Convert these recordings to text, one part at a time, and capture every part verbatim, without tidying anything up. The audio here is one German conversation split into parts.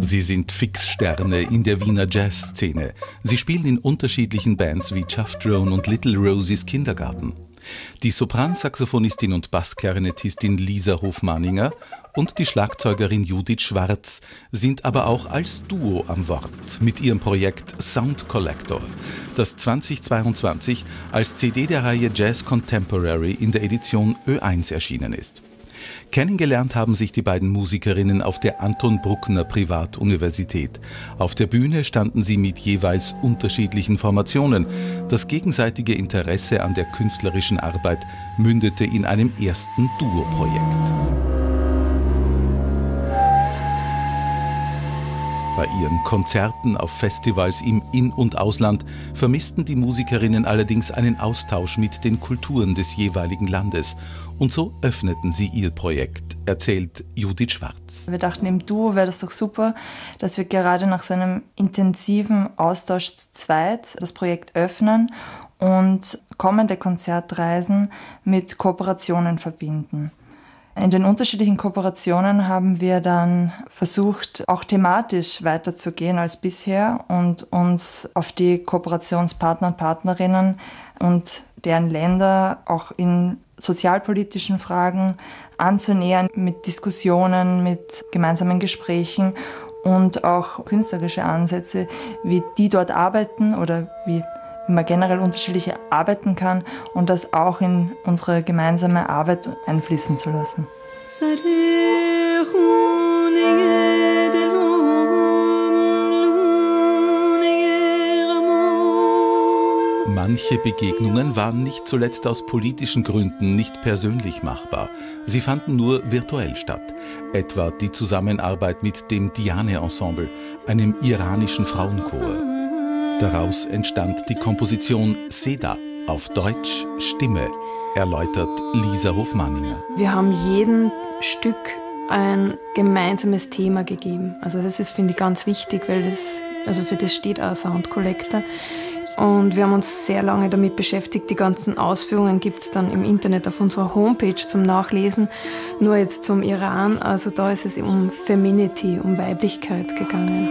Sie sind Fixsterne in der Wiener Jazzszene. Sie spielen in unterschiedlichen Bands wie Chuff Drone und Little Rosies Kindergarten. Die Sopransaxophonistin und Bassklarinettistin Lisa Hofmaninger und die Schlagzeugerin Judith Schwarz sind aber auch als Duo am Wort mit ihrem Projekt Sound Collector, das zweitausendzweiundzwanzig als C D der Reihe Jazz Contemporary in der Edition Ö eins erschienen ist. Kennengelernt haben sich die beiden Musikerinnen auf der Anton Bruckner Privatuniversität. Auf der Bühne standen sie mit jeweils unterschiedlichen Formationen. Das gegenseitige Interesse an der künstlerischen Arbeit mündete in einem ersten Duo-Projekt. Bei ihren Konzerten auf Festivals im In- und Ausland vermissten die Musikerinnen allerdings einen Austausch mit den Kulturen des jeweiligen Landes. Und so öffneten sie ihr Projekt, erzählt Judith Schwarz. Wir dachten, im Duo wäre das doch super, dass wir gerade nach so einem intensiven Austausch zu zweit das Projekt öffnen und kommende Konzertreisen mit Kooperationen verbinden. In den unterschiedlichen Kooperationen haben wir dann versucht, auch thematisch weiterzugehen als bisher und uns auf die Kooperationspartner und Partnerinnen und deren Länder auch in sozialpolitischen Fragen anzunähern, mit Diskussionen, mit gemeinsamen Gesprächen und auch künstlerische Ansätze, wie die dort arbeiten oder wie wie man generell unterschiedlich arbeiten kann und das auch in unsere gemeinsame Arbeit einfließen zu lassen. Manche Begegnungen waren nicht zuletzt aus politischen Gründen nicht persönlich machbar. Sie fanden nur virtuell statt. Etwa die Zusammenarbeit mit dem Diane-Ensemble, einem iranischen Frauenchor. Daraus entstand die Komposition Seda, auf Deutsch Stimme, erläutert Lisa Hofmaninger. Wir haben jedem Stück ein gemeinsames Thema gegeben. Also das ist, finde ich, ganz wichtig, weil das, also für das steht auch Sound Collector. Und wir haben uns sehr lange damit beschäftigt. Die ganzen Ausführungen gibt es dann im Internet auf unserer Homepage zum Nachlesen. Nur jetzt zum Iran, also da ist es um Femininity, um Weiblichkeit gegangen.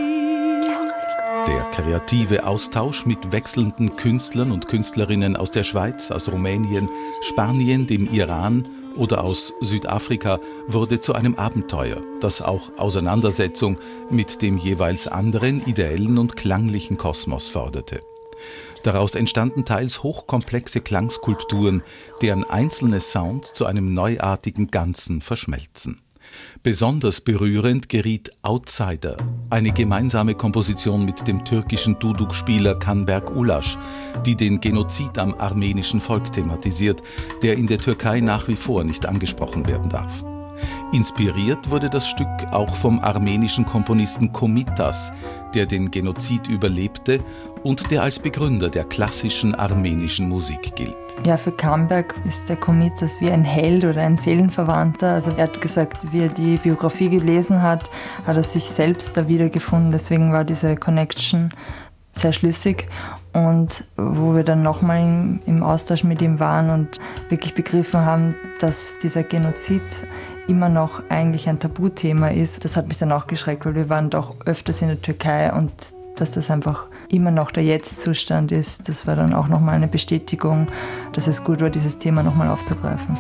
Der kreative Austausch mit wechselnden Künstlern und Künstlerinnen aus der Schweiz, aus Rumänien, Spanien, dem Iran oder aus Südafrika wurde zu einem Abenteuer, das auch Auseinandersetzung mit dem jeweils anderen ideellen und klanglichen Kosmos forderte. Daraus entstanden teils hochkomplexe Klangskulpturen, deren einzelne Sounds zu einem neuartigen Ganzen verschmelzen. Besonders berührend geriet Outsider, eine gemeinsame Komposition mit dem türkischen Duduk-Spieler Canberk Ulaş, die den Genozid am armenischen Volk thematisiert, der in der Türkei nach wie vor nicht angesprochen werden darf. Inspiriert wurde das Stück auch vom armenischen Komponisten Komitas, der den Genozid überlebte und der als Begründer der klassischen armenischen Musik gilt. Ja, für Canberk ist der Komitas wie ein Held oder ein Seelenverwandter. Also er hat gesagt, wie er die Biografie gelesen hat, hat er sich selbst da wiedergefunden. Deswegen war diese Connection sehr schlüssig. Und wo wir dann nochmal im, im Austausch mit ihm waren und wirklich begriffen haben, dass dieser Genozid immer noch eigentlich ein Tabuthema ist, das hat mich dann auch geschreckt, weil wir waren doch öfters in der Türkei und dass das einfach immer noch der Jetzt-Zustand ist, das war dann auch nochmal eine Bestätigung, dass es gut war, dieses Thema nochmal aufzugreifen.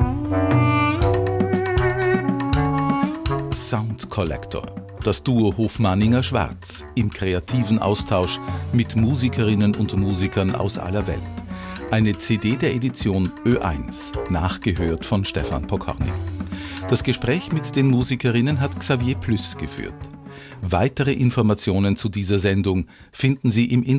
Sound Collector, das Duo Hofmaninger-Schwarz im kreativen Austausch mit Musikerinnen und Musikern aus aller Welt. Eine C D der Edition Ö eins, nachgehört von Stefan Pokorny. Das Gespräch mit den Musikerinnen hat Xavier Plüss geführt. Weitere Informationen zu dieser Sendung finden Sie im Internet.